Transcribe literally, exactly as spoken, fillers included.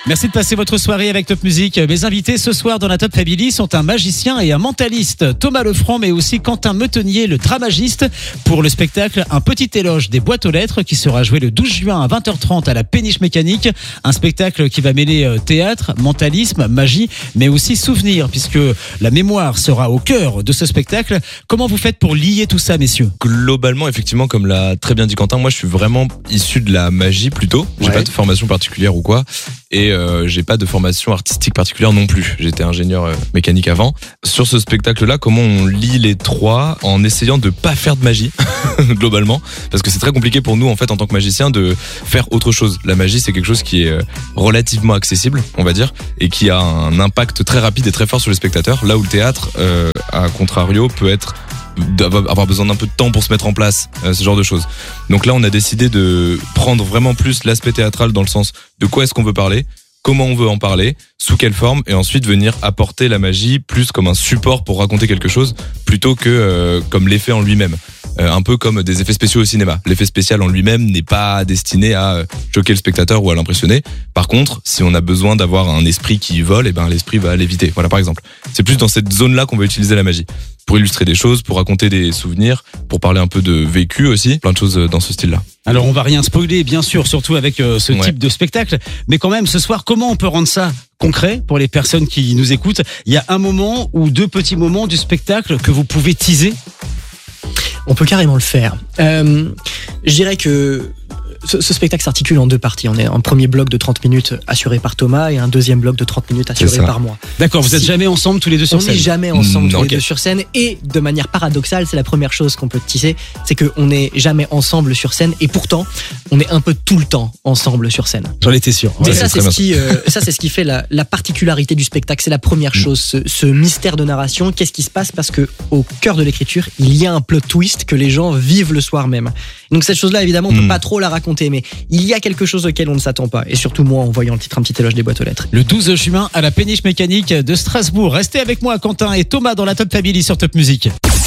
Merci de passer votre soirée avec Top Music. Mes invités ce soir dans la Top Family sont un magicien et un mentaliste. Thomas Lefranc, mais aussi Quentin Metenier, le dramagiste, pour le spectacle Un petit éloge des boîtes aux lettres qui sera joué le douze juin à vingt heures trente à la Péniche Mécanique. Un spectacle qui va mêler théâtre, mentalisme, magie, mais aussi souvenir, puisque la mémoire sera au cœur de ce spectacle. Comment vous faites pour lier tout ça, messieurs ? Globalement, effectivement, comme l'a très bien dit Quentin, moi je suis vraiment issu de la magie plutôt. J'ai Ouais. pas de formation particulière ou quoi. Et euh, j'ai pas de formation artistique particulière non plus. J'étais ingénieur euh, mécanique avant. Sur ce spectacle-là, comment on lie les trois en essayant de pas faire de magie globalement, parce que c'est très compliqué pour nous en fait en tant que magicien de faire autre chose. La magie, c'est quelque chose qui est euh, relativement accessible, on va dire, et qui a un impact très rapide et très fort sur les spectateurs. Là où le théâtre, euh, à contrario, peut être avoir besoin d'un peu de temps pour se mettre en place, euh, ce genre de choses. Donc là, on a décidé de prendre vraiment plus l'aspect théâtral dans le sens de quoi est-ce qu'on veut parler, comment on veut en parler, sous quelle forme, et ensuite venir apporter la magie plus comme un support pour raconter quelque chose, plutôt que euh, comme l'effet en lui-même. Euh, un peu comme des effets spéciaux au cinéma. L'effet spécial en lui-même n'est pas destiné à choquer le spectateur ou à l'impressionner. Par contre, si on a besoin d'avoir un esprit qui vole, et ben l'esprit va l'éviter. Voilà, par exemple. C'est plus dans cette zone-là qu'on va utiliser la magie. Pour illustrer des choses, pour raconter des souvenirs, pour parler un peu de vécu aussi, plein de choses dans ce style-là. Alors on va rien spoiler, bien sûr, surtout avec euh, ce Ouais. type de spectacle. Mais quand même, ce soir, comment on peut rendre ça concret pour les personnes qui nous écoutent ? Il y a un moment ou deux petits moments du spectacle que vous pouvez teaser ? On peut carrément le faire. Euh, je dirais que ce, ce spectacle s'articule en deux parties. On a un premier bloc de trente minutes assuré par Thomas et un deuxième bloc de trente minutes assuré C'est ça. par moi. D'accord, vous êtes Si- jamais ensemble tous les deux sur On scène ? n'est jamais ensemble Non, tous ok. les deux sur scène, et de manière paradoxale, c'est la première chose qu'on peut tisser, c'est qu'on n'est jamais ensemble sur scène, et pourtant on est un peu tout le temps ensemble sur scène. J'en étais sûr. Mais Ouais, ça, c'est c'est très ce qui, euh, ça, c'est ce qui fait la, la particularité du spectacle. C'est la première chose, ce, ce mystère de narration. Qu'est-ce qui se passe ? Parce que au cœur de l'écriture, il y a un plot twist que les gens vivent le soir même. Donc cette chose-là, évidemment, on peut Mm. pas trop la raconter, mais il y a quelque chose auquel on ne s'attend pas. Et surtout moi, en voyant le titre Un petit éloge des boîtes aux lettres. Le douze juin à la Péniche Mécanique de Strasbourg. Restez avec moi, Quentin et Thomas, dans la Top Family sur Top Music.